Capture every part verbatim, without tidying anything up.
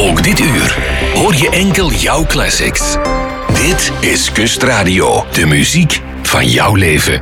Ook dit uur hoor je enkel jouw classics. Dit is Kustradio, de muziek van jouw leven.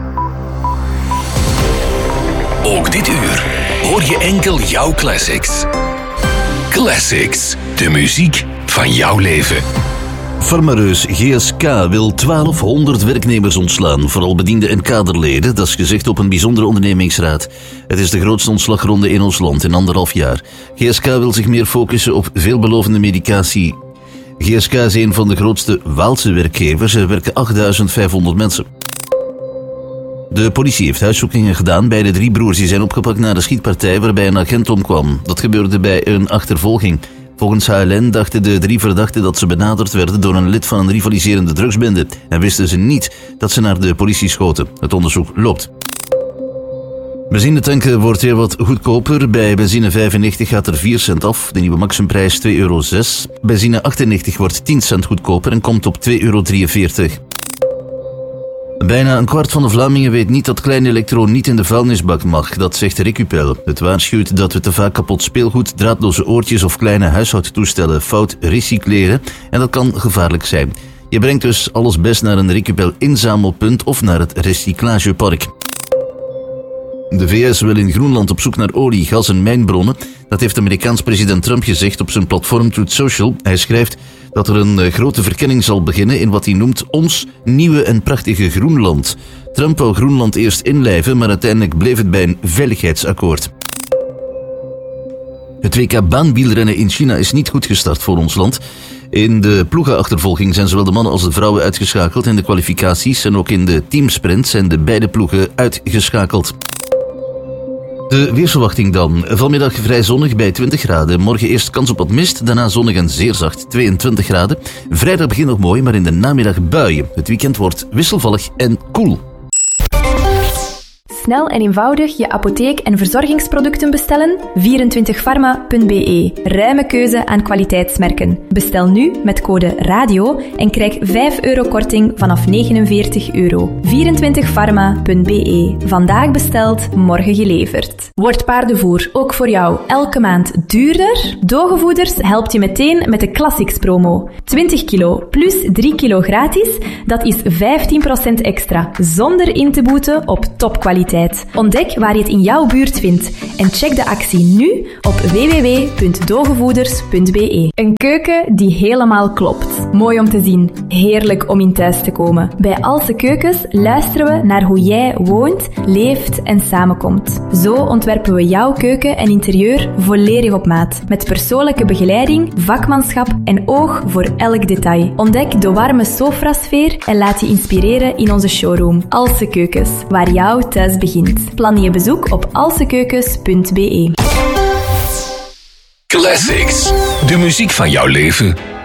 Ook dit uur hoor je enkel jouw classics. Classics, de muziek van jouw leven. Farmareus G S K wil twaalfhonderd werknemers ontslaan, vooral bedienden en kaderleden. Dat is gezegd op een bijzondere ondernemingsraad. Het is de grootste ontslagronde in ons land in anderhalf jaar. G S K wil zich meer focussen op veelbelovende medicatie. G S K is een van de grootste Waalse werkgevers. Er werken achtduizend vijfhonderd mensen. De politie heeft huiszoekingen gedaan bij de drie broers die zijn opgepakt na de schietpartij waarbij een agent omkwam. Dat gebeurde bij een achtervolging. Volgens H L N dachten de drie verdachten dat ze benaderd werden door een lid van een rivaliserende drugsbende en wisten ze niet dat ze naar de politie schoten. Het onderzoek loopt. Benzinetanken wordt weer wat goedkoper. Bij benzine vijfennegentig gaat er vier cent af. De nieuwe maximumprijs twee euro zes. Benzine achtennegentig wordt tien cent goedkoper en komt op twee euro drieënveertig. Bijna een kwart van de Vlamingen weet niet dat klein elektro niet in de vuilnisbak mag. Dat zegt Recupel. Het waarschuwt dat we te vaak kapot speelgoed, draadloze oortjes of kleine huishoudtoestellen fout recycleren. En dat kan gevaarlijk zijn. Je brengt dus alles best naar een Recupel inzamelpunt of naar het recyclagepark. De V S wil in Groenland op zoek naar olie, gas en mijnbronnen. Dat heeft Amerikaans president Trump gezegd op zijn platform Truth Social. Hij schrijft dat er een grote verkenning zal beginnen in wat hij noemt ons nieuwe en prachtige Groenland. Trump wou Groenland eerst inlijven, maar uiteindelijk bleef het bij een veiligheidsakkoord. Het W K baanwielrennen in China is niet goed gestart voor ons land. In de ploegenachtervolging zijn zowel de mannen als de vrouwen uitgeschakeld. In de kwalificaties en ook in de teamsprint zijn de beide ploegen uitgeschakeld. De weersverwachting dan. Vanmiddag vrij zonnig bij twintig graden. Morgen eerst kans op wat mist, daarna zonnig en zeer zacht, tweeëntwintig graden. Vrijdag begint nog mooi, maar in de namiddag buien. Het weekend wordt wisselvallig en koel. Snel en eenvoudig je apotheek- en verzorgingsproducten bestellen? vierentwintig pharma punt b e. Ruime keuze aan kwaliteitsmerken. Bestel nu met code RADIO en krijg vijf euro korting vanaf negenenveertig euro. vierentwintig pharma punt b e. Vandaag besteld, morgen geleverd. Wordt paardenvoer ook voor jou elke maand duurder? Dogevoeders helpt je meteen met de Classics promo. twintig kilo plus drie kilo gratis, dat is vijftien procent extra, zonder in te boeten op topkwaliteit. Ontdek waar je het in jouw buurt vindt en check de actie nu op w w w punt dogevoeders punt b e. Een keuken die helemaal klopt. Mooi om te zien, heerlijk om in thuis te komen. Bij Alse Keukens luisteren we naar hoe jij woont, leeft en samenkomt. Zo ontwerpen we jouw keuken en interieur volledig op maat. Met persoonlijke begeleiding, vakmanschap en oog voor elk detail. Ontdek de warme Sofra-sfeer en laat je inspireren in onze showroom. Alse Keukens, waar jouw thuis begint. Plan je bezoek op alsekeukens punt b e. Classics, de muziek van jouw leven.